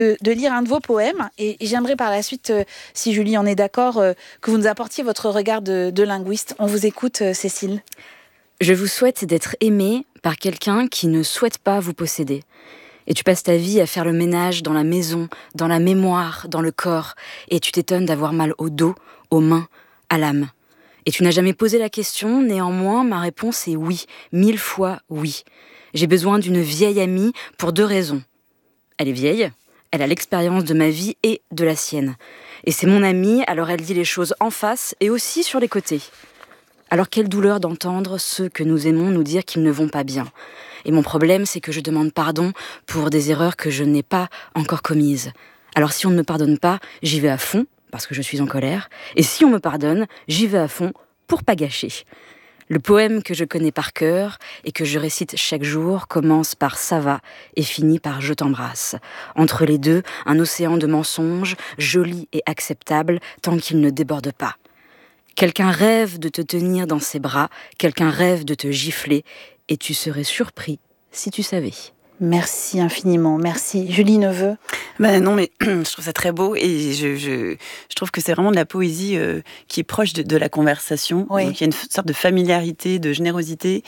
de lire un de vos poèmes et j'aimerais par la suite, si Julie en est d'accord, que vous nous apportiez votre regard de linguiste. On vous écoute, Cécile. Je vous souhaite d'être aimé par quelqu'un qui ne souhaite pas vous posséder. Et tu passes ta vie à faire le ménage dans la maison, dans la mémoire, dans le corps. Et tu t'étonnes d'avoir mal au dos, aux mains, à l'âme. Et tu n'as jamais posé la question, néanmoins, ma réponse est oui, 1000 fois oui. J'ai besoin d'une vieille amie pour 2 raisons. Elle est vieille, elle a l'expérience de ma vie et de la sienne. Et c'est mon amie, alors elle dit les choses en face et aussi sur les côtés. Alors quelle douleur d'entendre ceux que nous aimons nous dire qu'ils ne vont pas bien. Et mon problème, c'est que je demande pardon pour des erreurs que je n'ai pas encore commises. Alors si on ne me pardonne pas, j'y vais à fond, parce que je suis en colère. Et si on me pardonne, j'y vais à fond pour pas gâcher. Le poème que je connais par cœur et que je récite chaque jour commence par « ça va » et finit par « je t'embrasse ». Entre les deux, un océan de mensonges, joli et acceptable, tant qu'il ne déborde pas. Quelqu'un rêve de te tenir dans ses bras, quelqu'un rêve de te gifler, et tu serais surpris si tu savais. Merci infiniment, merci. Julie Neveu. Non, mais je trouve ça très beau et je trouve que c'est vraiment de la poésie qui est proche de la conversation. Oui. Donc il y a une sorte de familiarité, de générosité.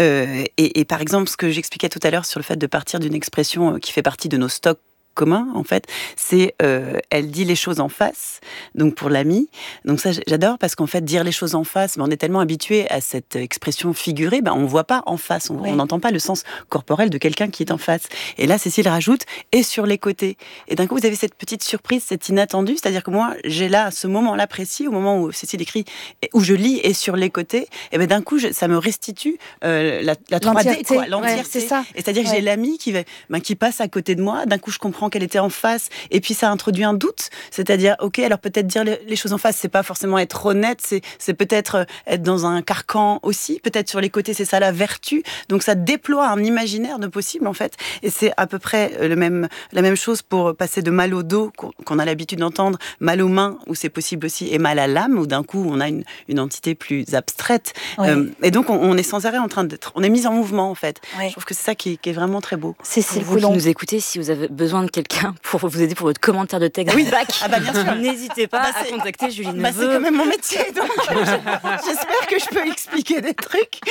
Et par exemple, ce que j'expliquais tout à l'heure sur le fait de partir d'une expression qui fait partie de nos stocks commun en fait, c'est elle dit les choses en face, donc pour l'ami. Donc ça j'adore parce qu'en fait dire les choses en face, on est tellement habitué à cette expression figurée, on voit pas en face, on n'entend pas le sens corporel de quelqu'un qui est en face. Et là Cécile rajoute et sur les côtés. Et d'un coup vous avez cette petite surprise, cette inattendue, c'est-à-dire que moi j'ai là ce moment-là précis, au moment où Cécile écrit, où je lis et sur les côtés, et ben d'un coup ça me restitue la 3D, quoi, l'entièreté. Ouais, c'est ça. Et c'est-à-dire que j'ai l'ami qui passe à côté de moi, d'un coup je comprends qu'elle était en face, et puis ça introduit un doute, c'est-à-dire, ok, alors peut-être dire les choses en face, c'est pas forcément être honnête, c'est peut-être être dans un carcan aussi, peut-être sur les côtés, c'est ça la vertu, donc ça déploie un imaginaire de possible en fait, et c'est à peu près la même chose pour passer de mal au dos, qu'on a l'habitude d'entendre, mal aux mains, où c'est possible aussi, et mal à l'âme, où d'un coup on a une entité plus abstraite, et donc on est sans arrêt en train on est mis en mouvement en fait. Je trouve que c'est ça qui est vraiment très beau. Cécile Coulon, vous qui nous écoutez, si vous avez besoin de quelqu'un pour vous aider pour votre commentaire de texte, bien sûr. N'hésitez pas à contacter Julie Neveu. C'est quand même mon métier, donc j'espère que je peux expliquer des trucs.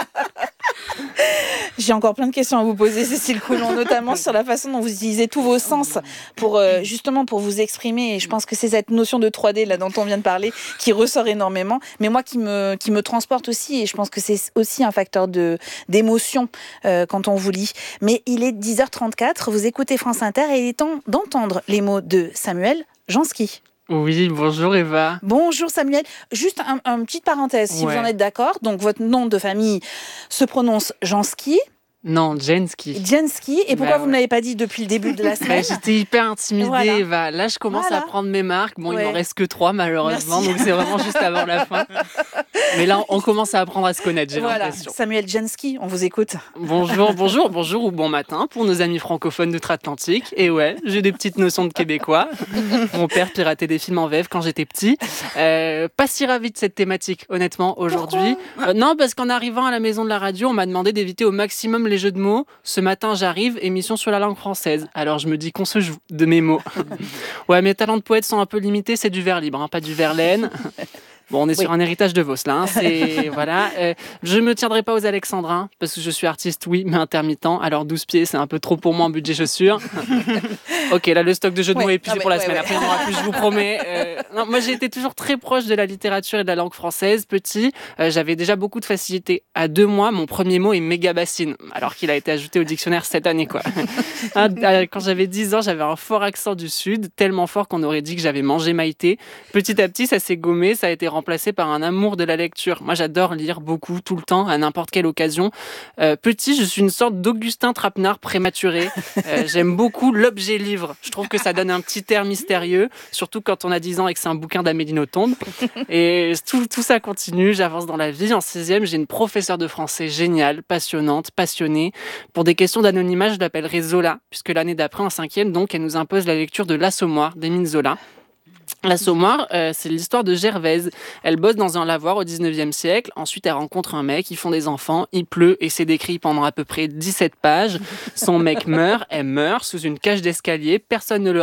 J'ai encore plein de questions à vous poser, Cécile Coulon, notamment sur la façon dont vous utilisez tous vos sens pour justement pour vous exprimer. Et je pense que c'est cette notion de 3D là dont on vient de parler qui ressort énormément, mais moi qui me transporte aussi. Et je pense que c'est aussi un facteur d'émotion quand on vous lit. Mais il est 10h34, vous écoutez France Inter et il est temps d'entendre les mots de Samuel Jansky. Oui, bonjour Eva. Bonjour Samuel. Juste une petite parenthèse, si vous en êtes d'accord. Donc votre nom de famille se prononce Jansky. Non, Jansky. Jansky. Et pourquoi vous ne l'avez pas dit depuis le début de la semaine? J'étais hyper intimidée, Eva. Là, je commence à prendre mes marques. Bon, il m'en reste que 3, malheureusement. Merci. Donc, c'est vraiment juste avant la fin. Mais là, on commence à apprendre à se connaître, j'ai l'impression. Samuel Jansky, on vous écoute. Bonjour ou bon matin pour nos amis francophones d'outre-Atlantique. Et ouais, j'ai des petites notions de québécois. Mon père piratait des films en VF quand j'étais petit. Pas si ravi de cette thématique, honnêtement, aujourd'hui. Non, parce qu'en arrivant à la maison de la radio, on m'a demandé d'éviter au maximum les jeux de mots. Ce matin, j'arrive, émission sur la langue française. Alors, je me dis qu'on se joue de mes mots. Ouais, mes talents de poète sont un peu limités, c'est du vers libre, pas du Verlaine. Bon, on est sur un héritage de Vos, là. Voilà. Je me tiendrai pas aux alexandrins, parce que je suis artiste, oui, mais intermittent. Alors, 12 pieds, c'est un peu trop pour moi en budget chaussures. Ok, là, le stock de jeux de mots est épuisé pour la semaine. Après, il n'y en aura plus, je vous promets. Non, moi, j'ai été toujours très proche de la littérature et de la langue française. Petit, j'avais déjà beaucoup de facilité. À 2 mois, mon premier mot est méga bassine, alors qu'il a été ajouté au dictionnaire cette année, quoi. Quand j'avais 10 ans, j'avais un fort accent du Sud, tellement fort qu'on aurait dit que j'avais mangé Maïté. Petit à petit, ça s'est gommé, ça a été remplacé par un amour de la lecture. Moi, j'adore lire beaucoup, tout le temps, à n'importe quelle occasion. Petit, je suis une sorte d'Augustin Trapenard prématuré. J'aime beaucoup l'objet livre. Je trouve que ça donne un petit air mystérieux, surtout quand on a 10 ans et que c'est un bouquin d'Amélie Nothomb. Et tout ça continue, j'avance dans la vie. En 6e, j'ai une professeure de français géniale, passionnante, passionnée. Pour des questions d'anonymat, je l'appellerai Zola, puisque l'année d'après, en 5e, donc, elle nous impose la lecture de L'Assommoir d'Émile Zola. L'Assommoir, c'est l'histoire de Gervaise. Elle bosse dans un lavoir au 19e siècle. Ensuite, elle rencontre un mec, ils font des enfants, il pleut et c'est décrit pendant à peu près 17 pages. Son mec meurt, elle meurt sous une cage d'escalier. Personne ne le